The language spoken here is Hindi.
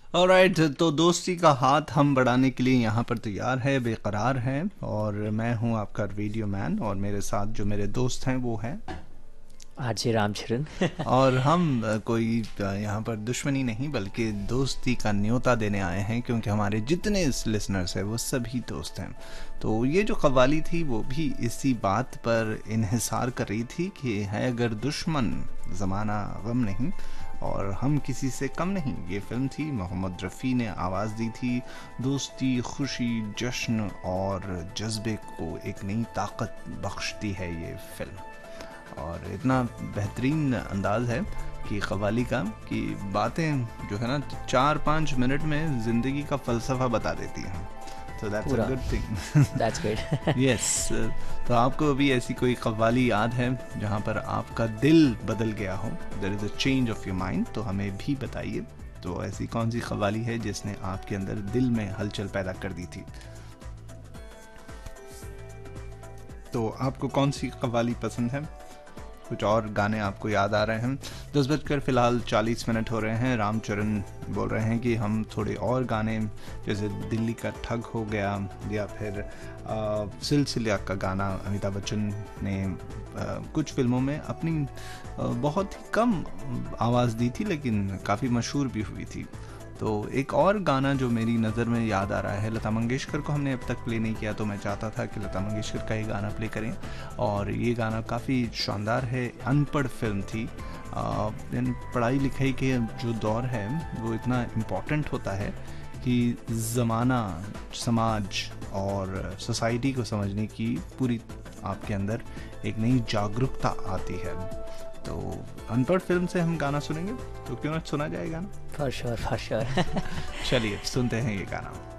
ऑलराइट, तो दोस्ती का हाथ हम बढ़ाने के लिए यहाँ पर तैयार है, बेकरार है। और मैं हूँ आपका रेडियो मैन, और मेरे साथ जो मेरे दोस्त हैं वो हैं। आरजे रामचरण। और हम कोई यहाँ पर दुश्मनी नहीं बल्कि दोस्ती का न्योता देने आए हैं, क्योंकि हमारे जितने लिसनर्स हैं वो सभी दोस्त हैं। तो ये जो कव्वाली थी वो भी इसी बात पर इन्हिसार कर रही थी कि है अगर दुश्मन ज़माना गम नहीं और हम किसी से कम नहीं। ये फिल्म थी, मोहम्मद रफ़ी ने आवाज़ दी थी। दोस्ती, खुशी, जश्न और जज्बे को एक नई ताकत बख्शती है ये फिल्म। और इतना बेहतरीन अंदाज है कि कव्वाली का कि बातें जो है ना 4-5 मिनट में ज़िंदगी का फ़लसफ़ा बता देती हैं। तो दैट्स अ पूरा। Good thing. That's great. Yes. तो आपको भी ऐसी कोई कव्वाली याद है जहाँ पर आपका दिल बदल गया हो, there is a change of your mind, तो हमें भी बताइए। तो ऐसी कौन सी कव्वाली है जिसने आपके अंदर दिल में हलचल पैदा कर दी थी? तो आपको कौन सी कव्वाली पसंद है? कुछ और गाने आपको याद आ रहे हैं? 10 बजकर फ़िलहाल 40 मिनट हो रहे हैं। रामचरण बोल रहे हैं कि हम थोड़े और गाने, जैसे दिल्ली का ठग हो गया, या फिर सिलसिला का गाना अमिताभ बच्चन ने कुछ फिल्मों में अपनी बहुत ही कम आवाज़ दी थी लेकिन काफ़ी मशहूर भी हुई थी। तो एक और गाना जो मेरी नज़र में याद आ रहा है, लता मंगेशकर को हमने अब तक प्ले नहीं किया, तो मैं चाहता था कि लता मंगेशकर का ये गाना प्ले करें। और ये गाना काफ़ी शानदार है। अनपढ़ फिल्म थी। पढ़ाई लिखाई के जो दौर है वो इतना इम्पोर्टेंट होता है कि ज़माना, समाज और सोसाइटी को समझने की पूरी आपके अंदर एक नई जागरूकता आती है। तो अनपढ़ फिल्म से हम गाना सुनेंगे, तो क्यों ना सुना जाए गाना? For sure for sure. चलिए सुनते हैं ये गाना।